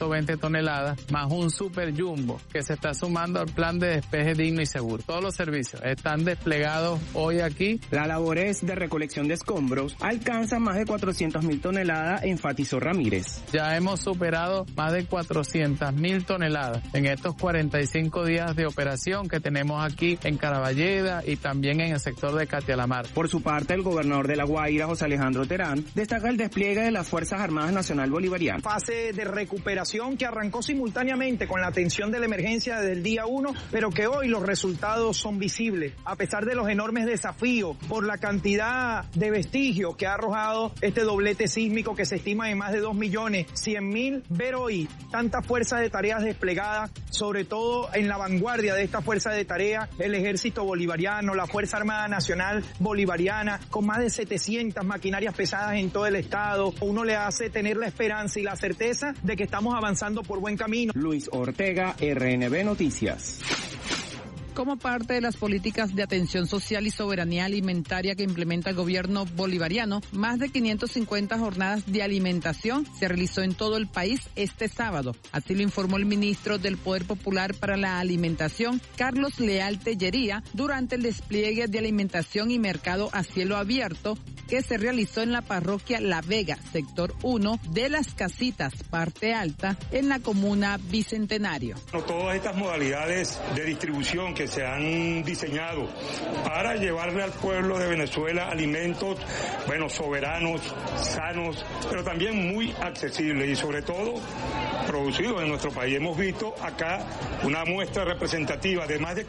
120 toneladas, más un super jumbo que se está sumando al plan de despeje digno y seguro. Todos los servicios están desplegados hoy aquí. Las labores de recolección de escombros alcanzan más de 400.000 toneladas, enfatizó Ramírez. Ya hemos superado más de 400.000 toneladas en estos 45 días de operación que tenemos aquí en Caraballeda y también en el sector de Catialamar. Por su parte, el gobernador de La Guaira, José Alejandro Terán, destaca el despliegue de las Fuerzas Armadas Nacional Bolivarianas. Fase de recuperación que arrancó simultáneamente con la atención de la emergencia desde el día 1, pero que hoy los resultados son visibles, a pesar de los enormes desafíos por la cantidad de vestigios que ha arrojado este doblete sísmico que se estima en más de 2.100.000. Ver hoy tantas fuerzas de tareas desplegadas, sobre todo en la vanguardia de esta fuerza de tarea, el Ejército Bolivariano, la Fuerza Armada Nacional Bolivariana, con más de 700 maquinarias pesadas en todo el estado, uno le hace tener la esperanza y la certeza de que estamos avanzando por buen camino. Luis Ortega, RNB Noticias. Como parte de las políticas de atención social y soberanía alimentaria que implementa el gobierno bolivariano, más de 550 jornadas de alimentación se realizó en todo el país este sábado. Así lo informó el ministro del Poder Popular para la Alimentación, Carlos Leal Tellería, durante el despliegue de alimentación y mercado a cielo abierto que se realizó en la parroquia La Vega, sector 1 de Las Casitas, parte alta, en la comuna Bicentenario. Todas estas modalidades de distribución que se han diseñado para llevarle al pueblo de Venezuela alimentos, soberanos, sanos, pero también muy accesibles y sobre todo producidos en nuestro país. Hemos visto acá una muestra representativa de más de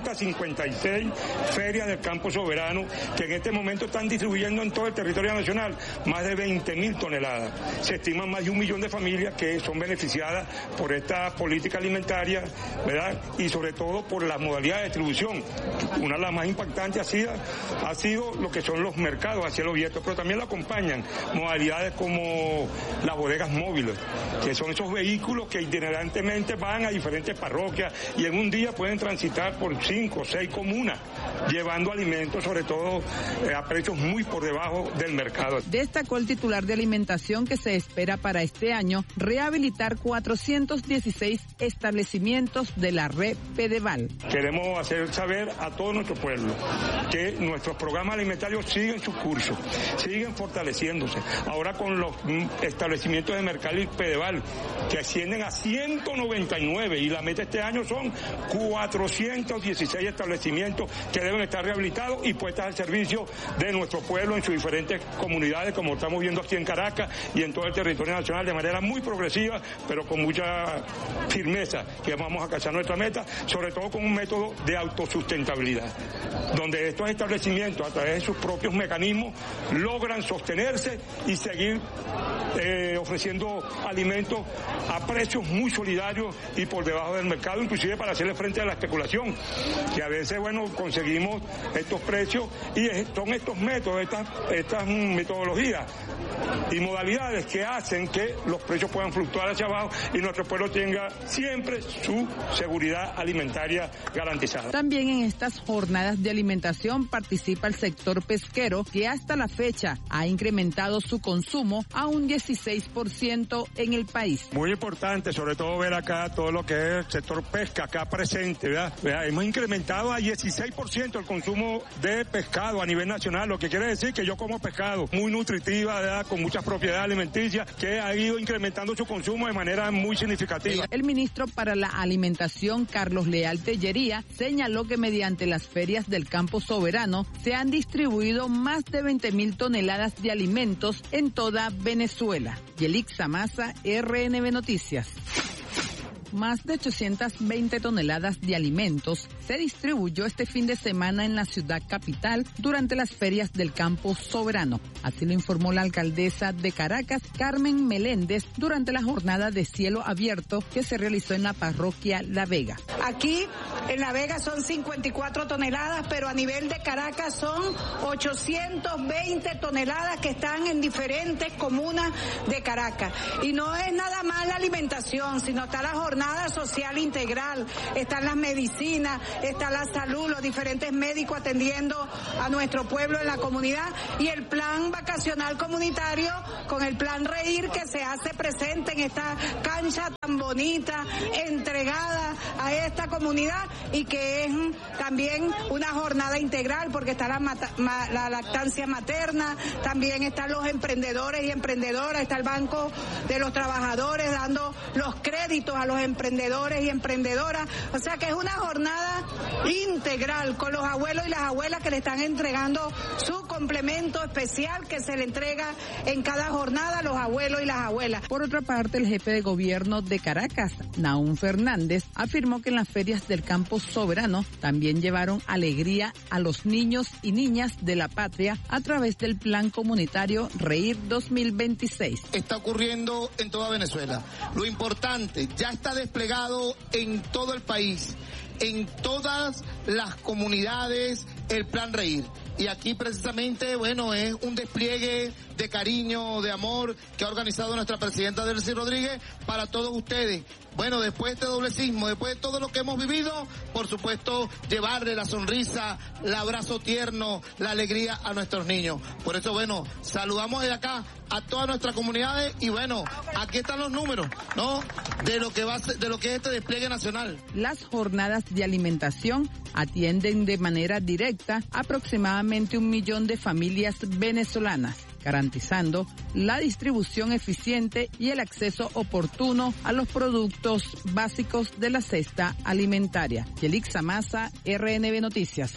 556 ferias del campo soberano que en este momento están distribuyendo en todo el territorio nacional más de 20.000 toneladas. Se estiman más de 1 millón de familias que son beneficiadas por esta política alimentaria, ¿verdad? Y sobre todo por la modalidad de distribución. Una de las más impactantes ha sido lo que son los mercados a cielo abierto, pero también lo acompañan modalidades como las bodegas móviles, que son esos vehículos que itinerantemente van a diferentes parroquias y en un día pueden transitar por 5 o 6 comunas, llevando alimentos sobre todo a precios muy por debajo del mercado. Destacó el titular de alimentación que se espera para este año rehabilitar 416 establecimientos de la red Pedeval. Queremos hacer saber a todo nuestro pueblo que nuestros programas alimentarios siguen su curso, siguen fortaleciéndose. Ahora con los establecimientos de Mercal y Pedeval que ascienden a 199 y la meta este año son 416 establecimientos que deben estar rehabilitados y puestas al servicio de nuestro pueblo en sus diferentes comunidades, como estamos viendo aquí en Caracas y en todo el territorio nacional, de manera muy progresiva, pero con mucha firmeza, que vamos a alcanzar nuestra meta, sobre todo con un método de autosustentabilidad, donde estos establecimientos, a través de sus propios mecanismos, logran sostenerse y seguir ofreciendo alimentos a precios muy solidarios y por debajo del mercado, inclusive para hacerle frente a la especulación, que a veces, conseguimos estos precios y son estos métodos, estas metodologías y modalidades que hacen que los precios puedan fluctuar hacia abajo y nuestro pueblo tenga siempre su seguridad alimentaria garantizada. También en estas jornadas de alimentación participa el sector pesquero, que hasta la fecha ha incrementado su consumo a un 16% en el país. Muy importante, sobre todo ver acá todo lo que es el sector pesca acá presente, ¿verdad? Hemos incrementado a 16% el consumo de pescado a nivel nacional, lo que quiere decir que yo como pescado muy nutritiva, ¿verdad? Con muchas propiedades alimenticias, que ha ido incrementando su consumo de manera muy significativa. El ministro para la Alimentación, Carlos Leal Tellería, señaló que mediante las ferias del campo soberano se han distribuido más de 20.000 toneladas de alimentos en toda Venezuela. Yelixa Maza, RNB Noticias. Más de 820 toneladas de alimentos se distribuyó este fin de semana en la ciudad capital durante las ferias del campo soberano. Así lo informó la alcaldesa de Caracas, Carmen Meléndez, durante la jornada de cielo abierto que se realizó en la parroquia La Vega. Aquí en La Vega son 54 toneladas, pero a nivel de Caracas son 820 toneladas que están en diferentes comunas de Caracas. Y no es nada más la alimentación, sino está la jornada jornada social integral, están las medicinas, está la salud, los diferentes médicos atendiendo a nuestro pueblo en la comunidad y el plan vacacional comunitario con el plan Reír que se hace presente en esta cancha tan bonita, entregada a esta comunidad y que es también una jornada integral porque está la lactancia materna, también están los emprendedores y emprendedoras, está el Banco de los Trabajadores dando los créditos a los emprendedores y emprendedoras, o sea que es una jornada integral con los abuelos y las abuelas que le están entregando su complemento especial que se le entrega en cada jornada a los abuelos y las abuelas. Por otra parte, el jefe de gobierno de Caracas, Nahum Fernández, afirmó que en las ferias del campo soberano también llevaron alegría a los niños y niñas de la patria a través del plan comunitario Reír 2026. Está ocurriendo en toda Venezuela. Lo importante, ya está desplegado en todo el país, en todas las comunidades, el plan Reír. Y aquí precisamente, bueno, es un despliegue de cariño, de amor que ha organizado nuestra presidenta Delcy Rodríguez para todos ustedes. Bueno, después de este doblecismo, después de todo lo que hemos vivido, por supuesto, llevarle la sonrisa, el abrazo tierno, la alegría a nuestros niños. Por eso, bueno, saludamos desde acá a todas nuestras comunidades y bueno, aquí están los números, ¿no? De lo que va a ser, de lo que es este despliegue nacional. Las jornadas de alimentación atienden de manera directa aproximadamente 1 millón de familias venezolanas, garantizando la distribución eficiente y el acceso oportuno a los productos básicos de la cesta alimentaria. Yelixa Maza, RNB Noticias.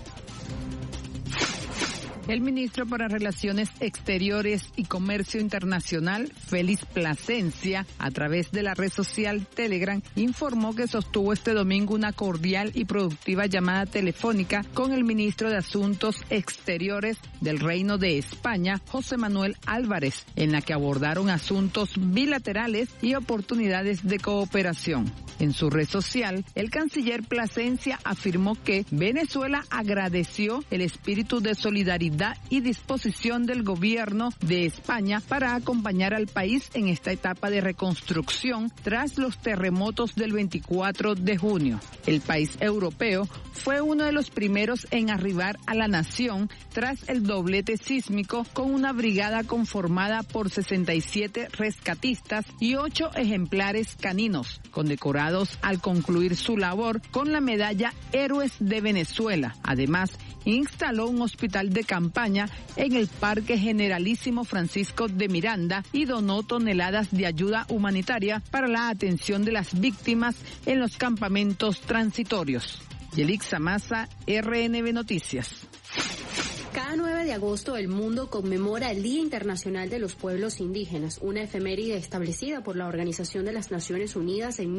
El ministro para Relaciones Exteriores y Comercio Internacional, Félix Plasencia, a través de la red social Telegram, informó que sostuvo este domingo una cordial y productiva llamada telefónica con el ministro de Asuntos Exteriores del Reino de España, José Manuel Álvarez, en la que abordaron asuntos bilaterales y oportunidades de cooperación. En su red social, el canciller Plasencia afirmó que Venezuela agradeció el espíritu de solidaridad y disposición del gobierno de España para acompañar al país en esta etapa de reconstrucción tras los terremotos del 24 de junio. El país europeo fue uno de los primeros en arribar a la nación tras el doblete sísmico con una brigada conformada por 67 rescatistas y 8 ejemplares caninos, condecorados al concluir su labor con la medalla Héroes de Venezuela. Además, instaló un hospital de campaña en el Parque Generalísimo Francisco de Miranda y donó toneladas de ayuda humanitaria para la atención de las víctimas en los campamentos transitorios. Yelixa Maza, RNB Noticias. Cada 9 de agosto el mundo conmemora el Día Internacional de los Pueblos Indígenas, una efeméride establecida por la Organización de las Naciones Unidas en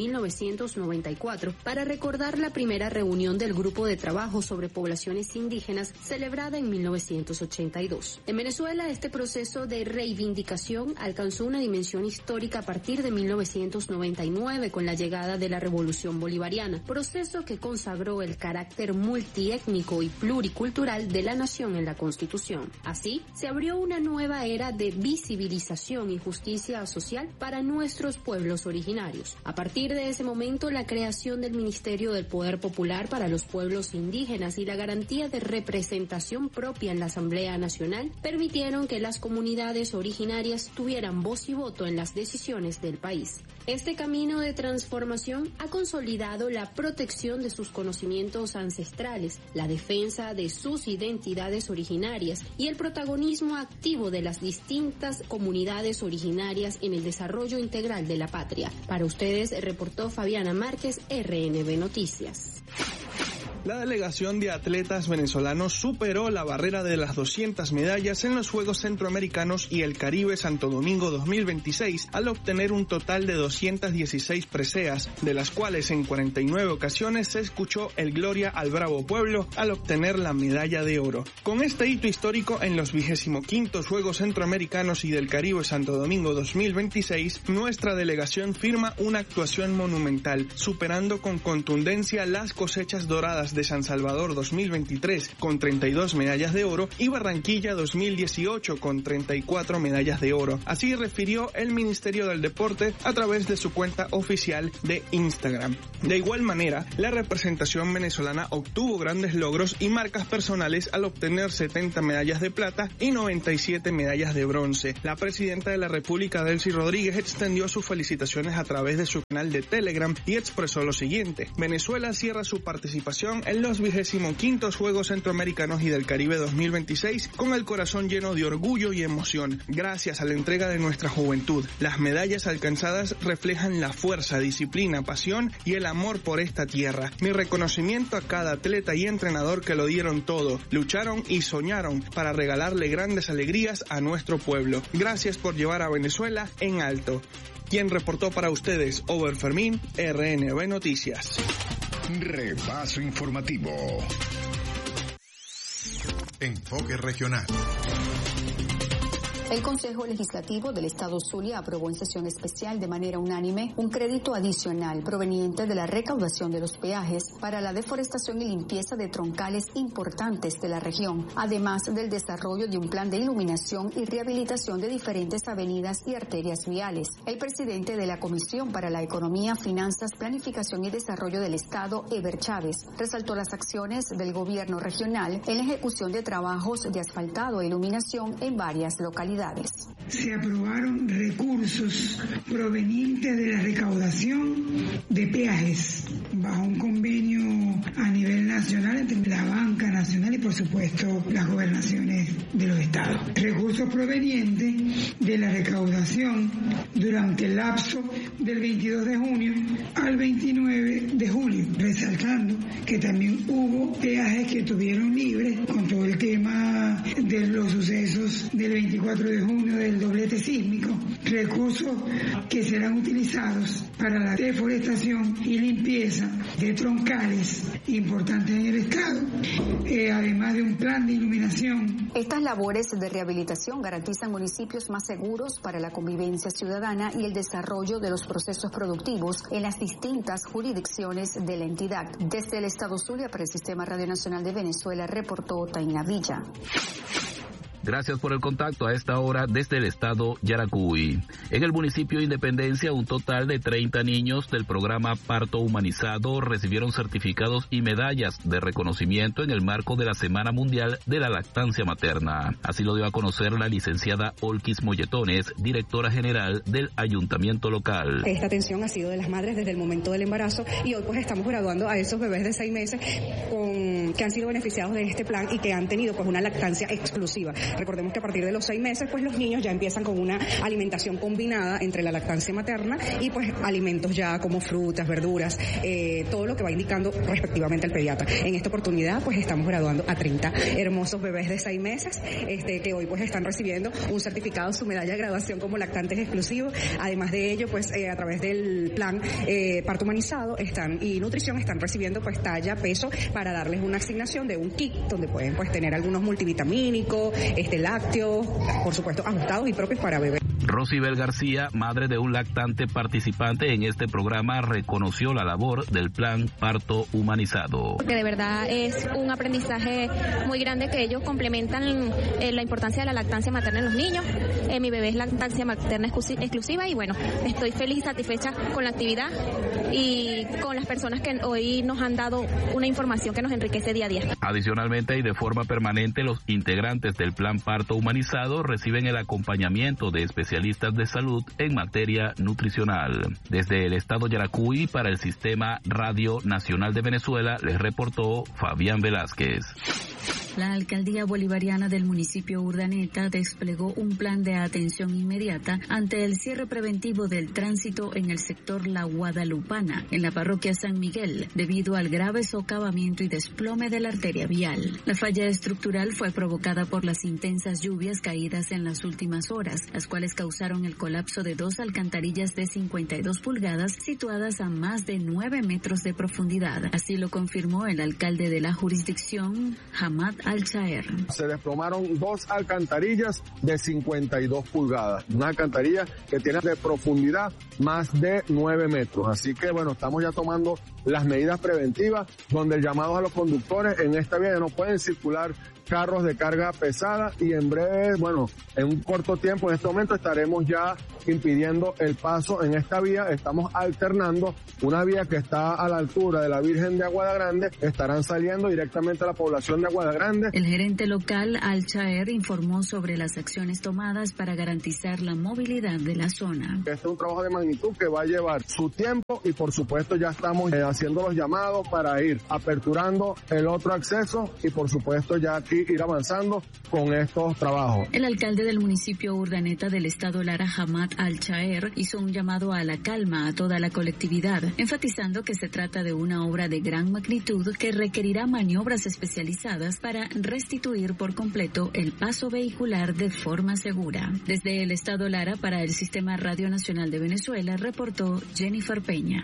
1994 para recordar la primera reunión del Grupo de Trabajo sobre Poblaciones Indígenas celebrada en 1982. En Venezuela, este proceso de reivindicación alcanzó una dimensión histórica a partir de 1999 con la llegada de la Revolución Bolivariana, proceso que consagró el carácter multiétnico y pluricultural de la nación en la Constitución. Así, se abrió una nueva era de visibilización y justicia social para nuestros pueblos originarios. A partir de ese momento, la creación del Ministerio del Poder Popular para los Pueblos Indígenas y la garantía de representación propia en la Asamblea Nacional permitieron que las comunidades originarias tuvieran voz y voto en las decisiones del país. Este camino de transformación ha consolidado la protección de sus conocimientos ancestrales, la defensa de sus identidades originarias y el protagonismo activo de las distintas comunidades originarias en el desarrollo integral de la patria. Para ustedes, reportó Fabiana Márquez, RNB Noticias. La delegación de atletas venezolanos superó la barrera de las 200 medallas en los Juegos Centroamericanos y el Caribe Santo Domingo 2026 al obtener un total de 216 preseas, de las cuales en 49 ocasiones se escuchó el Gloria al Bravo Pueblo al obtener la medalla de oro. Con este hito histórico en los 25º Juegos Centroamericanos y del Caribe Santo Domingo 2026, nuestra delegación firma una actuación monumental, superando con contundencia las cosechas doradas de San Salvador 2023 con 32 medallas de oro y Barranquilla 2018 con 34 medallas de oro. Así refirió el Ministerio del Deporte a través de su cuenta oficial de Instagram. De igual manera, la representación venezolana obtuvo grandes logros y marcas personales al obtener 70 medallas de plata y 97 medallas de bronce. La presidenta de la República, Delcy Rodríguez, extendió sus felicitaciones a través de su canal de Telegram y expresó lo siguiente: Venezuela cierra su participación en los 25º Juegos Centroamericanos y del Caribe 2026 con el corazón lleno de orgullo y emoción, gracias a la entrega de nuestra juventud. Las medallas alcanzadas reflejan la fuerza, disciplina, pasión y el amor por esta tierra. Mi reconocimiento a cada atleta y entrenador que lo dieron todo, lucharon y soñaron para regalarle grandes alegrías a nuestro pueblo. Gracias por llevar a Venezuela en alto. Quien reportó para ustedes, Over Fermín, RNB Noticias. Repaso informativo. Enfoque regional. El Consejo Legislativo del Estado Zulia aprobó en sesión especial de manera unánime un crédito adicional proveniente de la recaudación de los peajes para la deforestación y limpieza de troncales importantes de la región, además del desarrollo de un plan de iluminación y rehabilitación de diferentes avenidas y arterias viales. El presidente de la Comisión para la Economía, Finanzas, Planificación y Desarrollo del Estado, Eber Chávez, resaltó las acciones del gobierno regional en la ejecución de trabajos de asfaltado e iluminación en varias localidades. Se aprobaron recursos provenientes de la recaudación de peajes bajo un convenio a nivel nacional entre la Banca Nacional y, por supuesto, las gobernaciones de los estados. Recursos provenientes de la recaudación durante el lapso del 22 de junio al 29 de julio, resaltando que también hubo peajes que estuvieron libres con todo el tema de los sucesos del 24 de junio del doblete sísmico, recursos que serán utilizados para la deforestación y limpieza de troncales importantes en el estado, además de un plan de iluminación. Estas labores de rehabilitación garantizan municipios más seguros para la convivencia ciudadana y el desarrollo de los procesos productivos en las distintas jurisdicciones de la entidad. Desde el estado Zulia, para el Sistema Radio Nacional de Venezuela, reportó Taina Villa. Gracias por el contacto a esta hora desde el estado Yaracuy. En el municipio de Independencia, un total de 30 niños del programa Parto Humanizado recibieron certificados y medallas de reconocimiento en el marco de la Semana Mundial de la Lactancia Materna. Así lo dio a conocer la licenciada Olquis Molletones, directora general del ayuntamiento local. Esta atención ha sido de las madres desde el momento del embarazo y hoy pues estamos graduando a esos bebés de 6 meses que han sido beneficiados de este plan y que han tenido pues una lactancia exclusiva. Recordemos que a partir de los 6 meses, pues los niños ya empiezan con una alimentación combinada entre la lactancia materna y pues alimentos ya como frutas, verduras, todo lo que va indicando respectivamente el pediatra. En esta oportunidad, pues estamos graduando a 30 hermosos bebés de 6 meses, que hoy pues están recibiendo un certificado, su medalla de graduación como lactantes exclusivos. Además de ello, pues a través del plan Parto Humanizado y nutrición están recibiendo pues talla, peso, para darles una asignación de un kit donde pueden pues tener algunos multivitamínicos, lácteos, por supuesto, ajustados y propios para bebés. Rosibel García, madre de un lactante participante en este programa, reconoció la labor del plan Parto Humanizado. Porque de verdad es un aprendizaje muy grande que ellos complementan la importancia de la lactancia materna en los niños. Mi bebé es lactancia materna exclusiva y bueno, estoy feliz y satisfecha con la actividad y con las personas que hoy nos han dado una información que nos enriquece día a día. Adicionalmente y de forma permanente, los integrantes del plan Parto Humanizado reciben el acompañamiento de especialistas de salud en materia nutricional. Desde el estado Yaracuy, para el Sistema Radio Nacional de Venezuela, les reportó Fabián Velázquez. La alcaldía bolivariana del municipio Urdaneta desplegó un plan de atención inmediata ante el cierre preventivo del tránsito en el sector La Guadalupana, en la parroquia San Miguel, debido al grave socavamiento y desplome de la arteria vial. La falla estructural fue provocada por las intensas lluvias caídas en las últimas horas, las cuales causaron el colapso de 2 alcantarillas de 52 pulgadas situadas a más de 9 metros de profundidad. Así lo confirmó el alcalde de la jurisdicción, Hamad Alchaer. Se desplomaron 2 alcantarillas de 52 pulgadas. Una alcantarilla que tiene de profundidad más de 9 metros. Así que bueno, estamos ya tomando las medidas preventivas, donde el llamado a los conductores en esta vía ya no pueden circular carros de carga pesada, y en breve, bueno, en un corto tiempo, en este momento estaremos ya impidiendo el paso en esta vía. Estamos alternando una vía que está a la altura de la Virgen de Aguada Grande, estarán saliendo directamente a la población de Aguada Grande. El gerente local, Alchaer, informó sobre las acciones tomadas para garantizar la movilidad de la zona. Este es un trabajo de magnitud que va a llevar su tiempo, y por supuesto ya estamos haciendo los llamados para ir aperturando el otro acceso, y por supuesto ya aquí ir avanzando con estos trabajos. El alcalde del municipio Urdaneta del estado Lara, Hamad Alchaer, hizo un llamado a la calma a toda la colectividad, enfatizando que se trata de una obra de gran magnitud que requerirá maniobras especializadas para restituir por completo el paso vehicular de forma segura. Desde el estado Lara, para el Sistema Radio Nacional de Venezuela, reportó Jennifer Peña.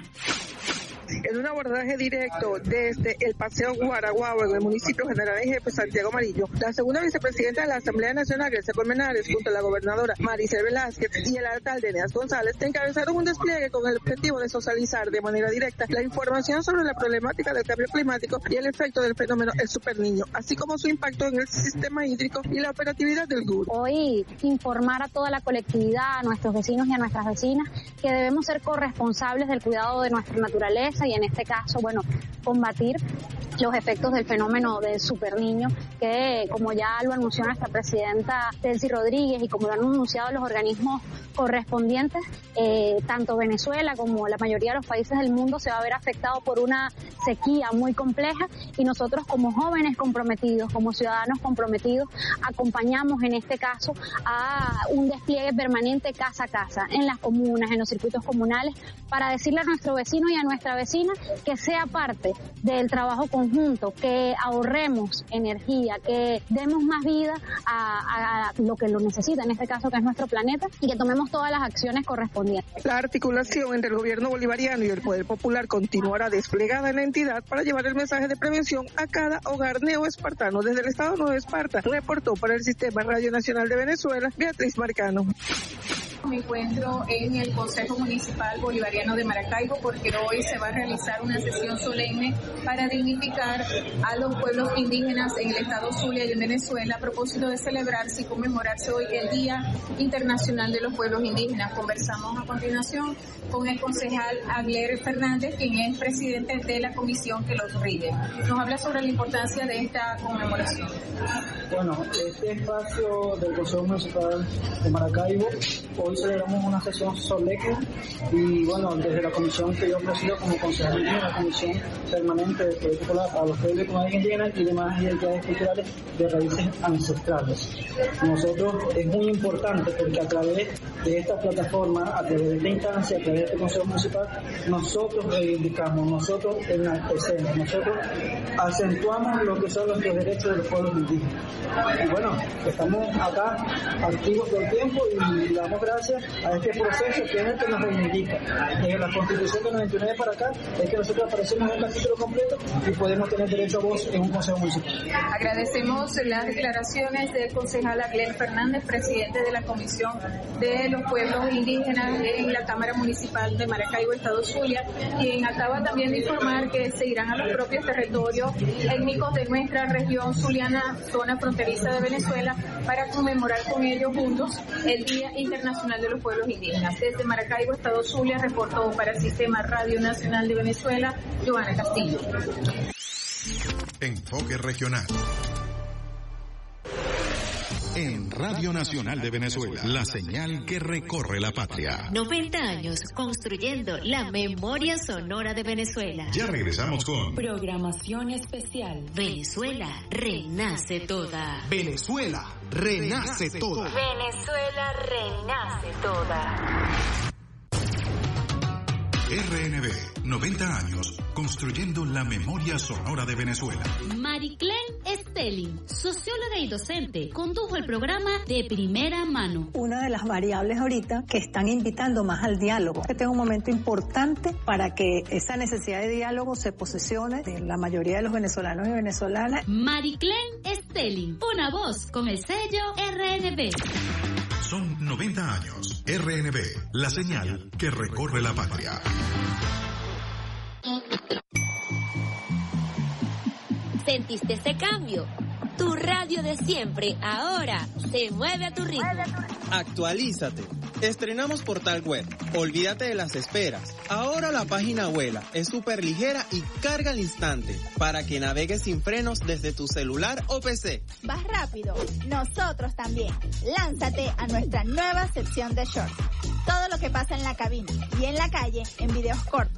En un abordaje directo desde el Paseo Guaraguao en el municipio General en Jefe Santiago Amarillo, la segunda vicepresidenta de la Asamblea Nacional, Grecia Colmenares, junto a la gobernadora Maricel Velázquez y el alcalde Eneas González, encabezaron un despliegue con el objetivo de socializar de manera directa la información sobre la problemática del cambio climático y el efecto del fenómeno El Superniño, así como su impacto en el sistema hídrico y la operatividad del GUR. Hoy informar a toda la colectividad, a nuestros vecinos y a nuestras vecinas, que debemos ser corresponsables del cuidado de nuestra naturaleza, y en este caso, bueno, combatir los efectos del fenómeno del Superniño, que como ya lo anunció nuestra presidenta Delcy Rodríguez y como lo han anunciado los organismos correspondientes, tanto Venezuela como la mayoría de los países del mundo se va a ver afectado por una sequía muy compleja, y nosotros como jóvenes comprometidos, como ciudadanos comprometidos, acompañamos en este caso a un despliegue permanente casa a casa, en las comunas, en los circuitos comunales, para decirle a nuestro vecino y a nuestra vecina que sea parte del trabajo conjunto, que ahorremos energía, que demos más vida a lo que lo necesita, en este caso que es nuestro planeta, y que tomemos todas las acciones correspondientes. La articulación entre el gobierno bolivariano y el Poder Popular continuará desplegada en la entidad para llevar el mensaje de prevención a cada hogar neoespartano. Desde el estado Nueva Esparta, reportó para el Sistema Radio Nacional de Venezuela, Beatriz Marcano. Me encuentro en el Consejo Municipal Bolivariano de Maracaibo, porque hoy se va a realizar una sesión solemne para dignificar a los pueblos indígenas en el estado Zulia y en Venezuela, a propósito de celebrarse y conmemorarse hoy el Día Internacional de los Pueblos Indígenas. Conversamos a continuación con el concejal Agler Fernández, quien es presidente de la comisión que los rige. Nos habla sobre la importancia de esta conmemoración. Bueno, este espacio del Consejo Municipal de Maracaibo, hoy celebramos una sesión solemne, y bueno, desde la comisión que yo presido como concejal de la comisión permanente de Poder Popular a los pueblos y comunidades indígenas y demás identidades culturales de raíces ancestrales. Nosotros es muy importante porque a través de esta plataforma, a través de esta instancia, a través de este Consejo Municipal, nosotros reivindicamos, nosotros enaltecemos, nosotros acentuamos lo que son los derechos de los pueblos indígenas. Y bueno, estamos acá activos todo el tiempo y le damos gracias a este proceso que es el que nos reivindica. Desde la Constitución del 99 para acá es que nosotros aparecemos en un capítulo completo y podemos tener derecho a voz en un Consejo Municipal. Agradecemos las declaraciones del concejal Agler Fernández, presidente de la Comisión de los Pueblos Indígenas en la Cámara Municipal de Maracaibo, Estado Zulia, quien acaba también de informar que se irán a los propios territorios étnicos de nuestra región zuliana, zona fronteriza de Venezuela, para conmemorar con ellos juntos el Día Internacional de los Pueblos Indígenas. Desde Maracaibo, Estado Zulia, reportó para el Sistema Radio Nacional de Venezuela, Joana Castillo. Enfoque regional. En Radio Nacional de Venezuela, la señal que recorre la patria. 90 años construyendo la memoria sonora de Venezuela. Ya regresamos con programación especial. Venezuela renace toda. Venezuela renace toda. Venezuela renace toda. RNB, 90 años, construyendo la memoria sonora de Venezuela. Mariclen Stelling, socióloga y docente, condujo el programa De Primera Mano. Una de las variables ahorita que están invitando más al diálogo. Este es un momento importante para que esa necesidad de diálogo se posesione de la mayoría de los venezolanos y venezolanas. Mariclen Stelling, una voz con el sello RNB. Son 90 años. RNB, la señal que recorre la patria. ¿Sentiste ese cambio? Tu radio de siempre ahora se mueve a tu ritmo. Actualízate. Estrenamos portal web. Olvídate de las esperas. Ahora la página vuela, es súper ligera y carga al instante para que navegues sin frenos desde tu celular o PC. Vas rápido, nosotros también. Lánzate a nuestra nueva sección de shorts. Todo lo que pasa en la cabina y en la calle en videos cortos,